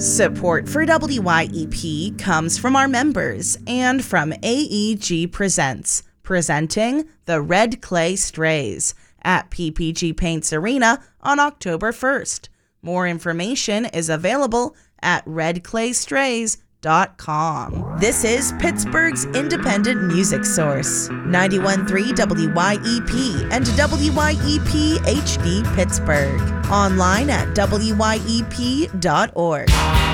Support for WYEP comes from our members and from AEG Presents, presenting the Red Clay Strays at PPG Paints Arena on October 1st. More information is available at redclaystrays.com. This is Pittsburgh's independent music source, 91.3 WYEP and WYEP HD Pittsburgh. Online at WYEP.org.